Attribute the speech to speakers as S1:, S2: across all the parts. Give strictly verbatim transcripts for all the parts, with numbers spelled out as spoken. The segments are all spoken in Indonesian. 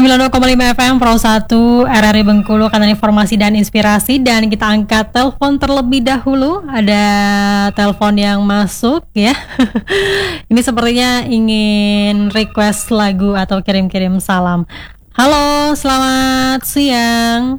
S1: sembilan puluh dua koma lima F M Pro satu R R I Bengkulu, kanal informasi dan inspirasi. Dan kita angkat telepon terlebih dahulu. Ada telepon yang masuk ya. Ini sepertinya ingin request lagu atau kirim-kirim salam. Halo, selamat siang.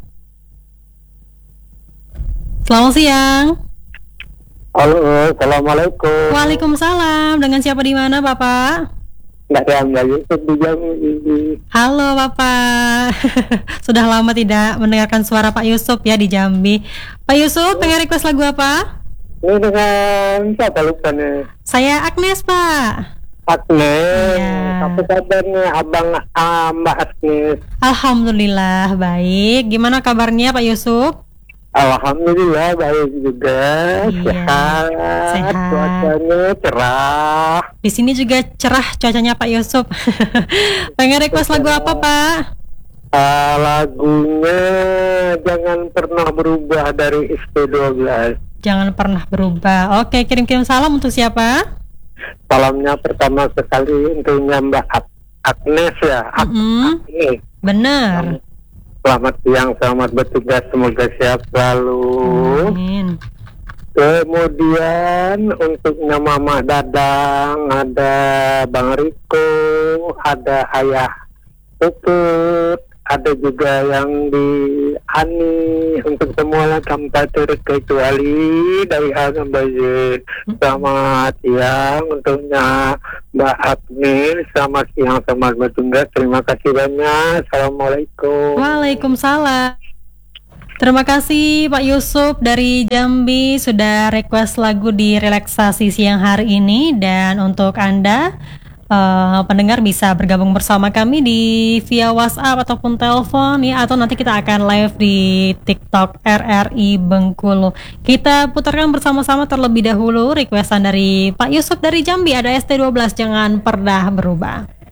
S1: Selamat siang.
S2: Halo, assalamualaikum.
S1: Waalaikumsalam. Dengan siapa di mana, Bapak?
S2: Nggak ada Mbak Yusuf di Jambi.
S1: Halo Bapak. Sudah lama tidak mendengarkan suara Pak Yusuf ya di Jambi. Pak Yusuf, pengen request lagu apa?
S2: Ini dengan siapa lupa nih?
S1: Saya Agnes, Pak.
S2: Agnes.
S1: Ya.
S2: Apa kabarnya Abang ah, Mbak Agnes?
S1: Alhamdulillah baik. Gimana kabarnya Pak Yusuf?
S2: Alhamdulillah baik juga.
S1: Iya,
S2: Sehat.
S1: sehat.
S2: Cuacanya cerah.
S1: Di sini juga cerah cuacanya Pak Yusuf. Pengen request lagu apa, Pak?
S2: Uh, lagunya Jangan Pernah Berubah dari S P dua belas.
S1: Jangan pernah berubah. Oke, kirim-kirim salam untuk siapa?
S2: Salamnya pertama sekali untuknya Mbak Agnes ya. Ag-
S1: Mm-hmm.
S2: Agnes.
S1: Benar.
S2: Selamat siang, selamat bertugas, semoga sehat selalu.
S1: Amin.
S2: Kemudian untuknya Mama Dadang, ada Bang Riko, ada Ayah Puput, ada juga yang di Ani, untuk semua tanpa terkecuali dari A sampai Z. Selamat siang untuknya Mbak Agnes, selamat siang, selamat bertugas, terima kasih banyak. Assalamualaikum.
S1: Waalaikumsalam. Terima kasih Pak Yusuf dari Jambi sudah request lagu di relaksasi siang hari ini. Dan untuk Anda uh, pendengar bisa bergabung bersama kami di via WhatsApp ataupun telepon ya, atau nanti kita akan live di TikTok R R I Bengkulu. Kita putarkan bersama-sama terlebih dahulu requestan dari Pak Yusuf dari Jambi. Ada S T dua belas, Jangan Pernah Berubah.